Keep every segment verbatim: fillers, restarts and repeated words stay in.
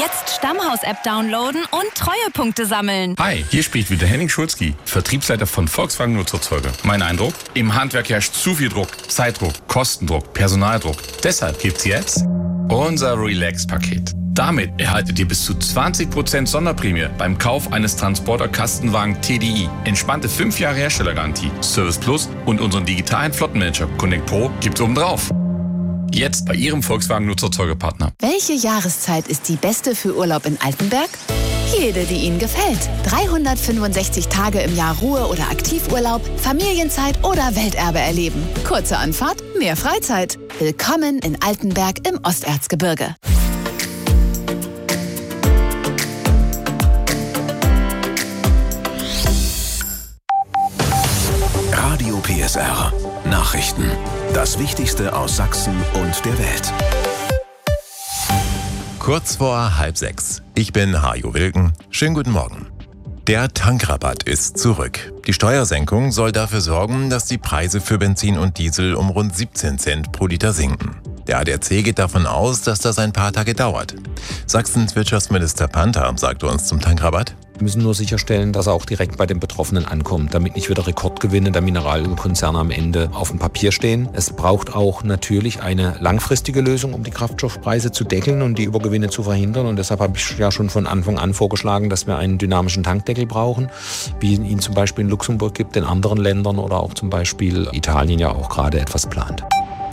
Jetzt Stammhaus-App downloaden und Treuepunkte sammeln. Hi, hier spricht wieder Henning Schulzki, Vertriebsleiter von Volkswagen Nutzerzeuger. Mein Eindruck? Im Handwerk herrscht zu viel Druck. Zeitdruck, Kostendruck, Personaldruck. Deshalb gibt's jetzt unser Relax-Paket. Damit erhaltet ihr bis zu zwanzig Prozent Sonderprämie beim Kauf eines Transporter-Kastenwagen T D I. Entspannte fünf Jahre Herstellergarantie, Service Plus und unseren digitalen Flottenmanager Connect Pro gibt's obendrauf. Jetzt bei Ihrem Volkswagen Nutzerzeugerpartner. Welche Jahreszeit ist die beste für Urlaub in Altenberg? Jede, die Ihnen gefällt. dreihundertfünfundsechzig Tage im Jahr Ruhe- oder Aktivurlaub, Familienzeit oder Welterbe erleben. Kurze Anfahrt, mehr Freizeit. Willkommen in Altenberg im Osterzgebirge. Radio P S R. Nachrichten. Das Wichtigste aus Sachsen und der Welt. Kurz vor halb sechs. Ich bin Hajo Wilken. Schönen guten Morgen. Der Tankrabatt ist zurück. Die Steuersenkung soll dafür sorgen, dass die Preise für Benzin und Diesel um rund siebzehn Cent pro Liter sinken. Der A D A C geht davon aus, dass das ein paar Tage dauert. Sachsens Wirtschaftsminister Panther sagte uns zum Tankrabatt: Wir müssen nur sicherstellen, dass er auch direkt bei den Betroffenen ankommt, damit nicht wieder Rekordgewinne der Mineralölkonzerne am Ende auf dem Papier stehen. Es braucht auch natürlich eine langfristige Lösung, um die Kraftstoffpreise zu deckeln und die Übergewinne zu verhindern. Und deshalb habe ich ja schon von Anfang an vorgeschlagen, dass wir einen dynamischen Tankdeckel brauchen, wie ihn zum Beispiel in Luxemburg gibt, in anderen Ländern oder auch zum Beispiel Italien ja auch gerade etwas plant.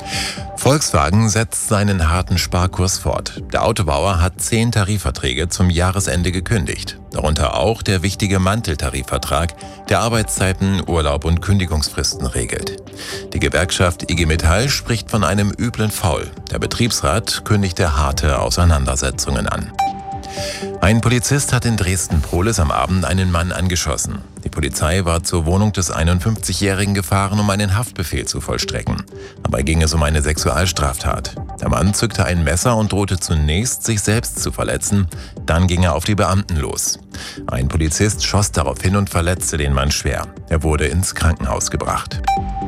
Volkswagen setzt seinen harten Sparkurs fort. Der Autobauer hat zehn Tarifverträge zum Jahresende gekündigt. Darunter auch der wichtige Manteltarifvertrag, der Arbeitszeiten, Urlaub und Kündigungsfristen regelt. Die Gewerkschaft I G Metall spricht von einem üblen Faul. Der Betriebsrat kündigte harte Auseinandersetzungen an. Ein Polizist hat in Dresden-Prohlis am Abend einen Mann angeschossen. Die Polizei war zur Wohnung des einundfünfzigjährigen gefahren, um einen Haftbefehl zu vollstrecken. Dabei ging es um eine Sexualstraftat. Der Mann zückte ein Messer und drohte zunächst, sich selbst zu verletzen. Dann ging er auf die Beamten los. Ein Polizist schoss daraufhin und verletzte den Mann schwer. Er wurde ins Krankenhaus gebracht.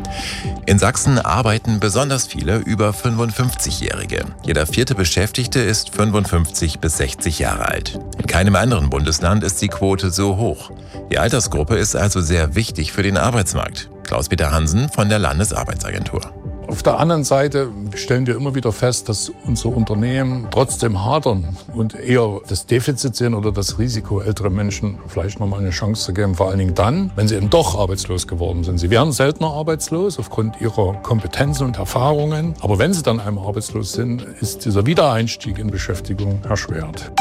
In Sachsen arbeiten besonders viele über fünfundfünfzigjährige. Jeder vierte Beschäftigte ist fünfundfünfzig bis sechzig Jahre alt. In keinem anderen Bundesland ist die Quote so hoch. Die Altersgruppe ist also sehr wichtig für den Arbeitsmarkt. Klaus-Peter Hansen von der Landesarbeitsagentur. Auf der anderen Seite stellen wir immer wieder fest, dass unsere Unternehmen trotzdem hadern und eher das Defizit sehen oder das Risiko, ältere Menschen vielleicht noch mal eine Chance zu geben. Vor allen Dingen dann, wenn sie eben doch arbeitslos geworden sind. Sie werden seltener arbeitslos aufgrund ihrer Kompetenzen und Erfahrungen. Aber wenn sie dann einmal arbeitslos sind, ist dieser Wiedereinstieg in Beschäftigung erschwert.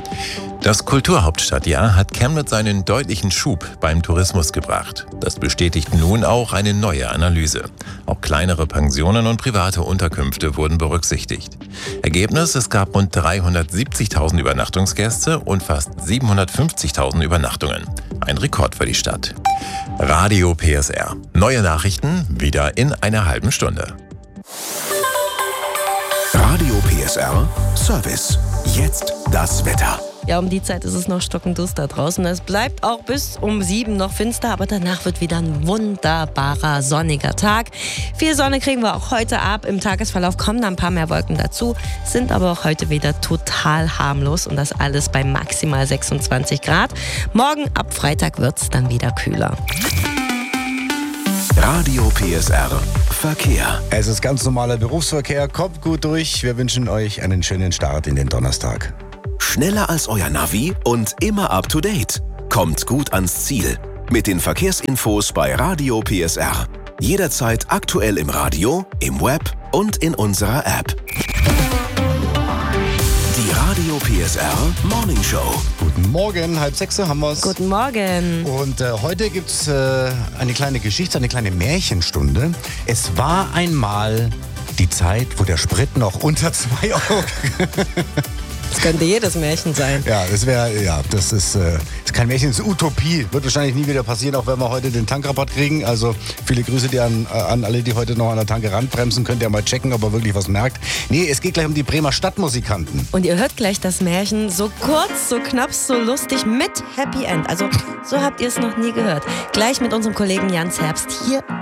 Das Kulturhauptstadtjahr hat Chemnitz einen deutlichen Schub beim Tourismus gebracht. Das bestätigt nun auch eine neue Analyse. Auch kleinere Pensionen und private Unterkünfte wurden berücksichtigt. Ergebnis: Es gab rund dreihundertsiebzigtausend Übernachtungsgäste und fast siebenhundertfünfzigtausend Übernachtungen. Ein Rekord für die Stadt. Radio P S R. Neue Nachrichten wieder in einer halben Stunde. Radio P S R Service. Jetzt das Wetter. Ja, um die Zeit ist es noch stockenduster draußen. Es bleibt auch bis um sieben noch finster, aber danach wird wieder ein wunderbarer sonniger Tag. Viel Sonne kriegen wir auch heute ab. Im Tagesverlauf kommen da ein paar mehr Wolken dazu, sind aber auch heute wieder total harmlos und das alles bei maximal sechsundzwanzig Grad. Morgen ab Freitag wird es dann wieder kühler. Radio P S R Verkehr. Es ist ganz normaler Berufsverkehr. Kommt gut durch. Wir wünschen euch einen schönen Start in den Donnerstag. Schneller als euer Navi und immer up to date. Kommt gut ans Ziel. Mit den Verkehrsinfos bei Radio P S R. Jederzeit aktuell im Radio, im Web und in unserer App. Die Radio P S R Morning Show. Guten Morgen, halb sechs haben wir's. Guten Morgen. Und äh, heute gibt's äh, eine kleine Geschichte, eine kleine Märchenstunde. Es war einmal die Zeit, wo der Sprit noch unter zwei Euro... Das könnte jedes Märchen sein. Ja, das wäre, ja, das ist, äh, ist kein Märchen, das ist Utopie. Wird wahrscheinlich nie wieder passieren, auch wenn wir heute den Tankrabatt kriegen. Also viele Grüße dir an, an alle, die heute noch an der Tanke ranbremsen. Könnt ihr mal checken, ob ihr wirklich was merkt. Nee, es geht gleich um die Bremer Stadtmusikanten. Und ihr hört gleich das Märchen so kurz, so knapp, so lustig mit Happy End. Also so habt ihr es noch nie gehört. Gleich mit unserem Kollegen Jans Herbst hier